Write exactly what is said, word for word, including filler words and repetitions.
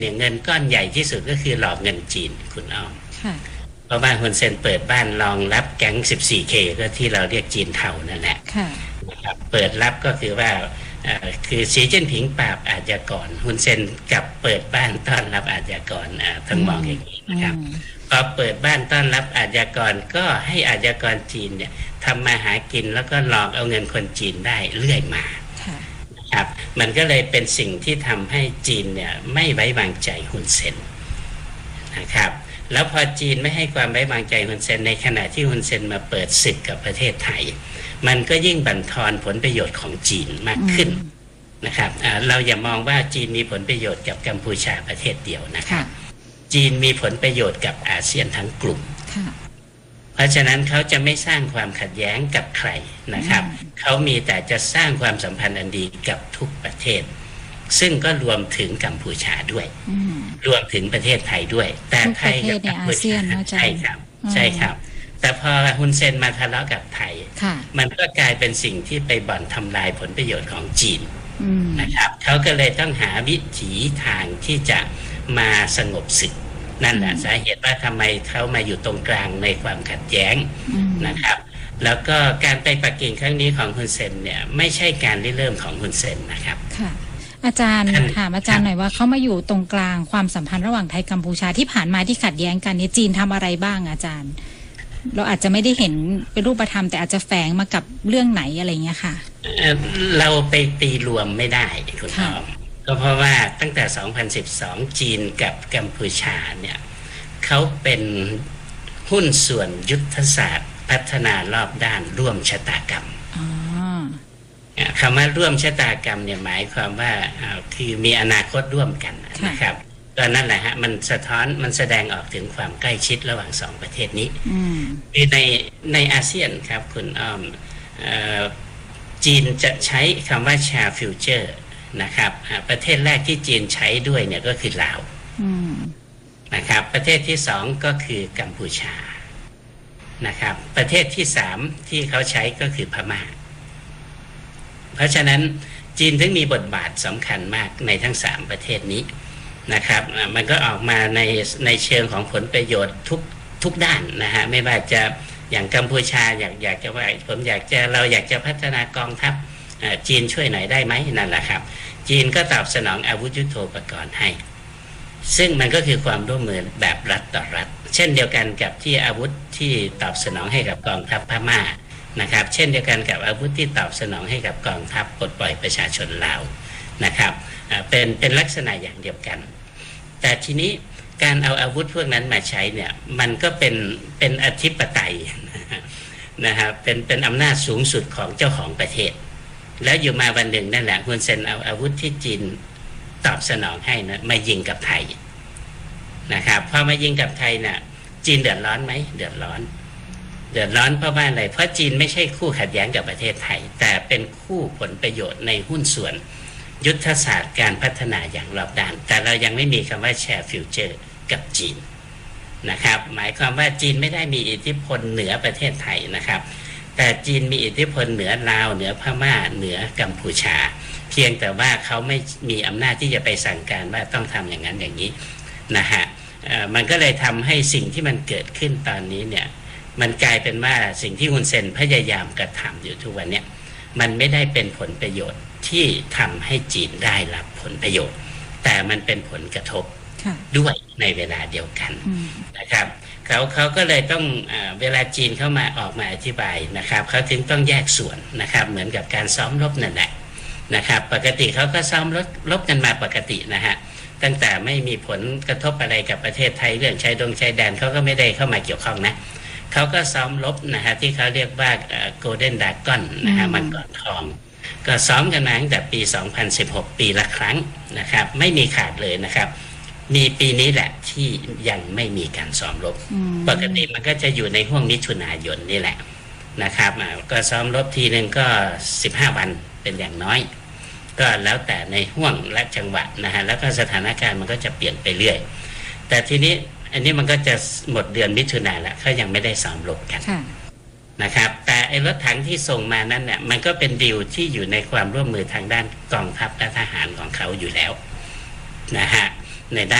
เนี่ยเงินก้อนใหญ่ที่สุดก็คือหลอกเงินจีนคุณอ้อมเพราะว่าฮุนเซนเปิดบ้านรองรับแก๊ง สิบสี่เค ก็ที่เราเรียกจีนเทานั่นแหละนะครับเปิดรับก็คือว่าคือสีจิ้นผิงปราบอาชญากรฮุนเซนกับเปิดบ้านต้อนรับอาชญากรทั้งมองอย่างนี้นะครับพอเปิดบ้านต้อนรับอาชญากรก็ให้อาชญากรจีนเนี่ยทำมาหากินแล้วก็หลอกเอาเงินคนจีนได้เรื่อยมาครับมันก็เลยเป็นสิ่งที่ทำให้จีนเนี่ยไม่ไว้วางใจฮุนเซนนะครับแล้วพอจีนไม่ให้ความไว้วางใจฮุนเซนในขณะที่ฮุนเซนมาเปิดศึกกับประเทศไทยมันก็ยิ่งบั่นทอนผลประโยชน์ของจีนมากขึ้นนะครับเราอย่ามองว่าจีนมีผลประโยชน์กับกัมพูชาประเทศเดียวนะครับจีนมีผลประโยชน์กับอาเซียนทั้งกลุ่มเพราะฉะนั้นเขาจะไม่สร้างความขัดแย้งกับใครนะครับเขามีแต่จะสร้างความสัมพันธ์อันดีกับทุกประเทศซึ่งก็รวมถึงกัมพูชาด้วยรวมถึงประเทศไทยด้วยแต่ไทยกับกัมพูชาใช่ครับใช่ครับแต่พอฮุนเซนมาทะเลาะกับไทยมันก็กลายเป็นสิ่งที่ไปบ่อนทำลายผลประโยชน์ของจีนนะครับเขาก็เลยต้องหาวิถีทางที่จะมาสงบศึกนั่นแหละสาเหตุว่าทำไมเขามาอยู่ตรงกลางในความขัดแย้งนะครับแล้วก็การไปปักกิ่งครั้งนี้ของฮุนเซนเนี่ยไม่ใช่การริเริ่มของฮุนเซนนะครับค่ะอาจารย์ถามอาจารย์หน่อยว่าเขามาอยู่ตรงกลางความสัมพันธ์ระหว่างไทยกัมพูชาที่ผ่านมาที่ขัดแย้งกันเนี่ยจีนทำอะไรบ้างอาจารย์เราอาจจะไม่ได้เห็นเป็นรูปธรรมแต่อาจจะแฝงมากับเรื่องไหนอะไรเงี้ยค่ะเราไปตีรวมไม่ได้คุณอ้อมก็เพราะว่าตั้งแต่สองพันสิบสองจีนกับกัมพูชาเนี่ยเขาเป็นหุ้นส่วนยุทธศาสตร์พัฒนารอบด้านร่วมชะตากรรมคำว่าร่วมชะตากรรมเนี่ยหมายความว่าคือมีอนาคตร่วมกันนะครับตอนนั้นแหละฮะมันสะท้อนมันแสดงออกถึงความใกล้ชิดระหว่างสองประเทศนี้คือในในอาเซียนครับคุณอ้อมจีนจะใช้คำว่าแชร์ฟิวเจอร์นะครับประเทศแรกที่จีนใช้ด้วยเนี่ยก็คือลาวนะครับประเทศที่สองก็คือกัมพูชานะครับประเทศที่สามที่เขาใช้ก็คือพม่าเพราะฉะนั้นจีนถึงมีบทบาทสำคัญมากในทั้งสามประเทศนี้นะครับมันก็ออกมาในในเชิงของผลประโยชน์ทุกทุกด้านนะฮะไม่ว่าจะอย่างกัมพูชาอยากอยากจะว่าผมอยากจะเราอยากจะพัฒนากองทัพจีนช่วยหน่อยได้ไหมนั่นแหละครับจีนก็ตอบสนองอาวุธยุทโธปกรณ์ให้ซึ่งมันก็คือความร่วมมือแบบรัฐต่อรัฐเช่นเดียวกันกับที่อาวุธที่ตอบสนองให้กับกองทัพพม่านะครับเช่นเดียวกันกับอาวุธที่ตอบสนองให้กับกองทัพปลดปล่อยประชาชนลาวนะครับเป็นเป็นลักษณะอย่างเดียวกันแต่ทีนี้การเอาอาวุธพวกนั้นมาใช้เนี่ยมันก็เป็นเป็นอธิปไตยนะฮะเป็นเป็นอำนาจสูงสุดของเจ้าของประเทศแล้วอยู่มาวันหนึ่งนั่นแหละฮุนเซนเอาอาวุธที่จีนตอบสนองให้นะมายิงกับไทยนะครับพอมายิงกับไทยเนี่ยจีนเดือดร้อนไหมเดือดร้อนเดือดร้อนเพราะว่าอะไรเพราะจีนไม่ใช่คู่ขัดแย้งกับประเทศไทยแต่เป็นคู่ผลประโยชน์ในหุ้นส่วนยุทธศาสตร์การพัฒนาอย่างรอบด้านแต่เรายังไม่มีคำว่าแชร์ฟิวเจอร์กับจีนนะครับหมายความว่าจีนไม่ได้มีอิทธิพลเหนือประเทศไทยนะครับแต่จีนมีอิทธิพลเหนือลาวเหนือพม่าเหนือกัมพูชาเพียงแต่ว่าเขาไม่มีอำนาจที่จะไปสั่งการว่าต้องทำอย่างนั้นอย่างนี้นะฮะมันก็เลยทำให้สิ่งที่มันเกิดขึ้นตอนนี้เนี่ยมันกลายเป็นว่าสิ่งที่ฮุนเซนพยายามกระทำอยู่ทุกวันนี้มันไม่ได้เป็นผลประโยชน์ที่ทำให้จีนได้รับผลประโยชน์แต่มันเป็นผลกระทบด้วยในเวลาเดียวกันนะครับเขาเขาก็เลยต้องเอ่อเวลาจีนเข้ามาออกมาอธิบายนะครับเขาถึงต้องแยกส่วนนะครับเหมือนกับการซ้อมรบนั่นแหละนะครับปกติเขาก็ซ้อมรบรบกันมาปกตินะฮะตั้งแต่ไม่มีผลกระทบอะไรกับประเทศไทยเรื่องชายดงชายแดนเขาก็ไม่ได้เข้ามาเกี่ยวข้องนะเขาก็ซ้อมรบนะฮะที่เขาเรียกว่าโกลเด้นดากอนนะฮะมังกรทองก็ซ้อมกันมาตั้งแต่ปีสองพันสิบหกปีละครั้งนะครับไม่มีขาดเลยนะครับมีปีนี้แหละที่ยังไม่มีการซ้อมรบปกติมันก็จะอยู่ในห้วงมิถุนายนนี่แหละนะครับก็ซ้อมรบทีนึงก็สิบห้าวันเป็นอย่างน้อยก็แล้วแต่ในห้วงและจังหวะนะฮะแล้วก็สถานการณ์มันก็จะเปลี่ยนไปเรื่อยแต่ทีนี้อันนี้มันก็จะหมดเดือนมิถุนายนแล้วเขายังไม่ได้ซ้อมรบกันนะครับแต่ไอ้รถถังที่ส่งมานั้นเนี่ยมันก็เป็นดีลที่อยู่ในความร่วมมือทางด้านกองทัพและทหารของเขาอยู่แล้วนะฮะในด้าน